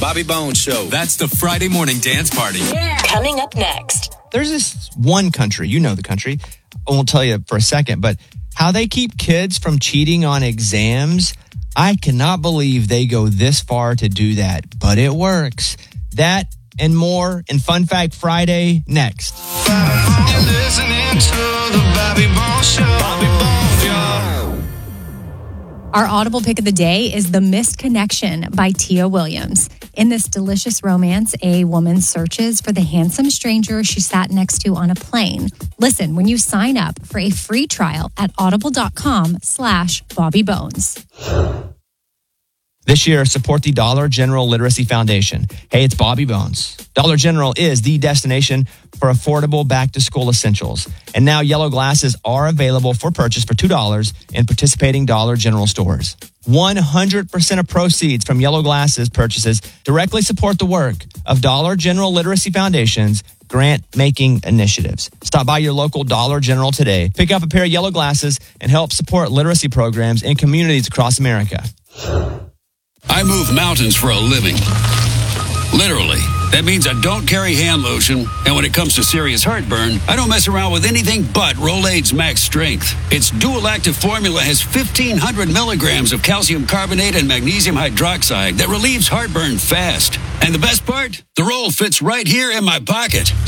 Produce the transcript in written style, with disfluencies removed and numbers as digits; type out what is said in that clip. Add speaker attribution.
Speaker 1: Bobby Bones Show.
Speaker 2: That's the Friday morning dance party.
Speaker 3: Yeah. Coming up next.
Speaker 4: There's this one country, you know the country, I won't tell you for a second, but how they keep kids from cheating on exams, I cannot believe they go this far to do that, but it works. That and more in Fun Fact Friday next.
Speaker 5: You're listening to the Bobby Bones Show. Bobby Bones Show.
Speaker 6: Our audible pick of the day is The Missed Connection by Tia Williams. In this delicious romance, a woman searches for the handsome stranger she sat next to on a plane. Listen when you sign up for a free trial at audible.com/Bobby Bones.
Speaker 4: This year, support the Dollar General Literacy Foundation. Hey, it's Bobby Bones. Dollar General is the destination for affordable back-to-school essentials. And now yellow glasses are available for purchase for $2 in participating Dollar General stores. 100% of proceeds from yellow glasses purchases directly support the work of Dollar General Literacy Foundation's grant-making initiatives. Stop by your local Dollar General today. Pick up a pair of yellow glasses and help support literacy programs in communities across America.
Speaker 7: I move mountains for a living. Literally. That means I don't carry hand lotion, and when it comes to serious heartburn, I don't mess around with anything but Rolaids Max Strength. Its dual-active formula has 1,500 milligrams of calcium carbonate and magnesium hydroxide that relieves heartburn fast. And the best part? The roll fits right here in my pocket.